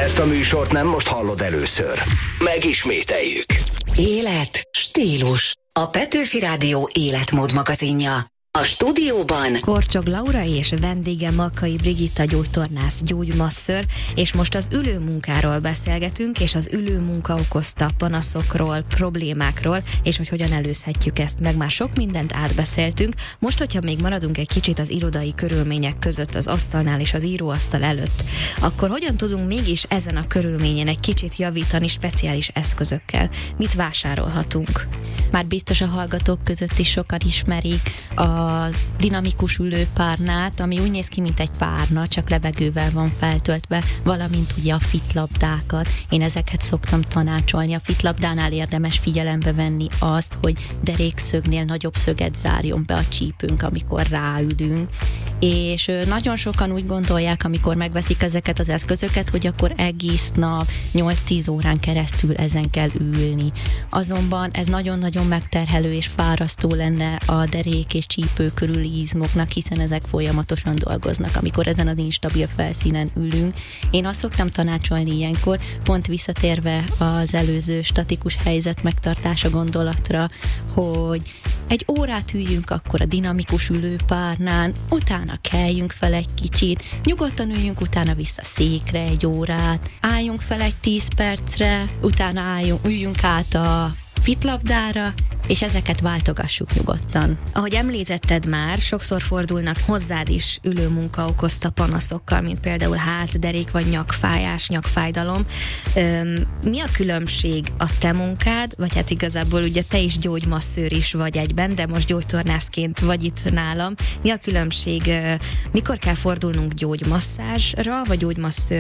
Ezt a műsort nem most hallod először. Megismételjük. Élet, stílus. A Petőfi Rádió életmód magazinja. A stúdióban Korcsog Laura és vendége Makkai Brigitta gyógytornász, gyógymasször, és most az ülőmunkáról beszélgetünk, és az ülőmunka okozta panaszokról, problémákról, és hogy hogyan előzhetjük ezt meg. Már sok mindent átbeszéltünk. Most, hogyha még maradunk egy kicsit az irodai körülmények között, az asztalnál és az íróasztal előtt, akkor hogyan tudunk mégis ezen a körülményen egy kicsit javítani speciális eszközökkel? Mit vásárolhatunk? Már biztos a hallgatók között is sokan ismerik a dinamikus ülőpárnát, ami úgy néz ki, mint egy párna, csak levegővel van feltöltve, valamint ugye a fitlabdákat. Én ezeket szoktam tanácsolni. A fitlabdánál érdemes figyelembe venni azt, hogy derékszögnél nagyobb szöget zárjon be a csípőnk, amikor ráülünk. És nagyon sokan úgy gondolják, amikor megveszik ezeket az eszközöket, hogy akkor egész nap 8-10 órán keresztül ezen kell ülni. Azonban ez nagyon-nagyon megterhelő és fárasztó lenne a derék és csípő körüli izmoknak, hiszen ezek folyamatosan dolgoznak, amikor ezen az instabil felszínen ülünk. Én azt szoktam tanácsolni ilyenkor, pont visszatérve az előző statikus helyzet megtartása gondolatra, hogy egy órát üljünk akkor a dinamikus ülőpárnán, utána keljünk fel egy kicsit, nyugodtan üljünk utána vissza székre egy órát, álljunk fel egy 10 percre, utána üljünk át a fitlabdára, és ezeket váltogassuk nyugodtan. Ahogy említetted már, sokszor fordulnak hozzád is ülőmunka okozta panaszokkal, mint például hátderék vagy nyakfájás, nyakfájdalom. Mi a különbség a te munkád, vagy hát igazából ugye te is gyógymasszőr is vagy egyben, de most gyógytornászként vagy itt nálam. Mi a különbség, mikor kell fordulnunk gyógymasszázsra, vagy gyógymasszőr